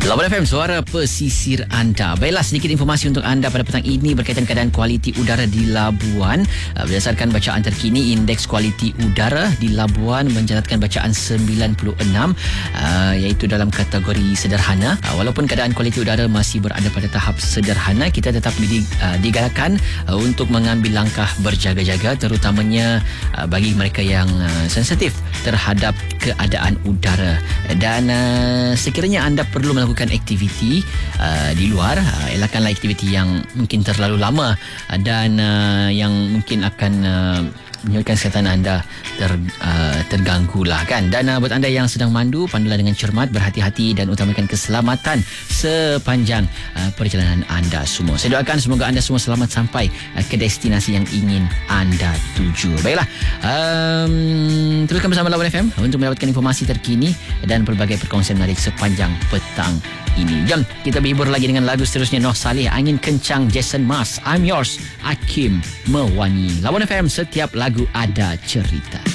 Lawan FM, suara pesisir anda. Baiklah, sedikit informasi untuk anda pada petang ini berkaitan keadaan kualiti udara di Labuan. Berdasarkan bacaan terkini, indeks kualiti udara di Labuan mencatatkan bacaan 96, iaitu dalam kategori sederhana. Walaupun keadaan kualiti udara masih berada pada tahap sederhana, kita tetap digalakkan untuk mengambil langkah berjaga-jaga, terutamanya bagi mereka yang sensitif terhadap keadaan udara. Dan sekiranya anda perlu melakukan aktiviti di luar, elakkanlah aktiviti yang mungkin terlalu lama dan yang mungkin akan menyebabkan kesihatan anda terganggu lah kan. Dan buat anda yang sedang mandu, pandulah dengan cermat, berhati-hati dan utamakan keselamatan sepanjang perjalanan anda semua. Saya doakan semoga anda semua selamat sampai ke destinasi yang ingin anda tuju. Baiklah, teruskan bersama Lawan FM untuk mendapatkan informasi terkini dan pelbagai perkongsian menarik sepanjang petang ini. Jom kita berhibur lagi dengan lagu seterusnya, Noh Saleh, Angin Kencang, Jason Mars, I'm Yours, Hakim Mewani. Lawan FM, setiap lagu ada cerita.